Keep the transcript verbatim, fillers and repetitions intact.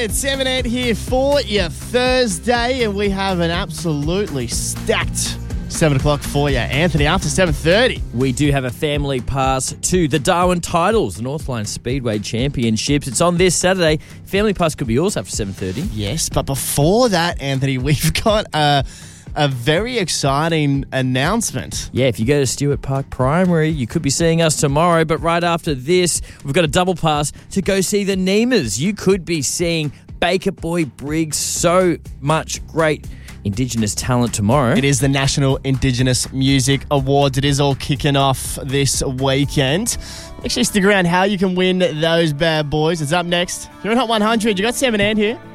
It's seven eight here for your Thursday, and we have an absolutely stacked seven o'clock for you. Anthony, after seven thirty. We do have a family pass to the Darwin Titles, the Northline Speedway Championships. It's on this Saturday. Family pass could be yours after seven thirty. Yes, but before that, Anthony, we've got a, a very exciting announcement. Yeah, if you go to Stewart Park Primary, you could be seeing us tomorrow. But right after this, we've got a double pass to go see the Neemers. You could be seeing Baker Boy Briggs. So much great Indigenous talent tomorrow. It is the National Indigenous Music Awards. It is all kicking off this weekend. Make sure you stick around how you can win those bad boys. It's up next. You're on Hot one hundred. You got seven and here.